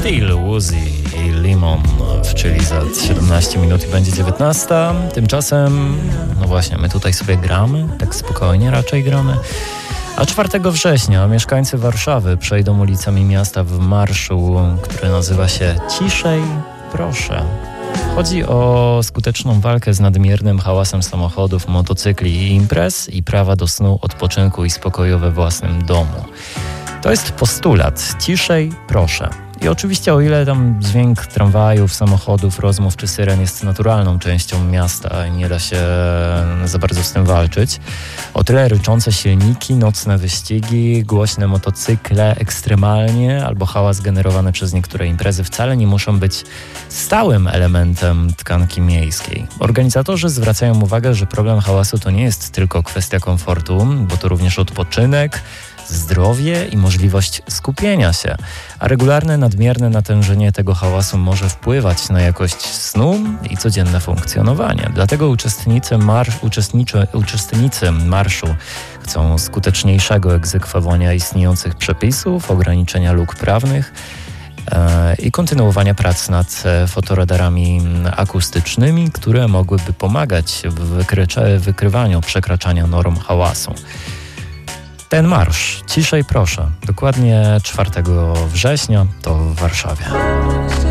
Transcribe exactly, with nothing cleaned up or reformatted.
Lil Uzi i Limon, czyli za siedemnaście minut i będzie dziewiętnasta. Tymczasem, no właśnie, my tutaj sobie gramy, tak spokojnie raczej gramy. A czwartego września mieszkańcy Warszawy przejdą ulicami miasta w marszu, który nazywa się Ciszej Proszę. Chodzi o skuteczną walkę z nadmiernym hałasem samochodów, motocykli i imprez i prawa do snu, odpoczynku i spokoju we własnym domu. To jest postulat. Ciszej proszę. I oczywiście o ile tam dźwięk tramwajów, samochodów, rozmów czy syren jest naturalną częścią miasta i nie da się za bardzo z tym walczyć, o tyle ryczące silniki, nocne wyścigi, głośne motocykle ekstremalnie albo hałas generowany przez niektóre imprezy wcale nie muszą być stałym elementem tkanki miejskiej. Organizatorzy zwracają uwagę, że problem hałasu to nie jest tylko kwestia komfortu, bo to również odpoczynek, zdrowie i możliwość skupienia się, a regularne, nadmierne natężenie tego hałasu może wpływać na jakość snu i codzienne funkcjonowanie. Dlatego uczestnicy, marsz, uczestniczy, uczestnicy marszu chcą skuteczniejszego egzekwowania istniejących przepisów, ograniczenia luk prawnych e, i kontynuowania prac nad fotoradarami akustycznymi, które mogłyby pomagać w wykrycze, wykrywaniu przekraczania norm hałasu. Ten marsz, ciszej proszę, dokładnie czwartego września, to w Warszawie.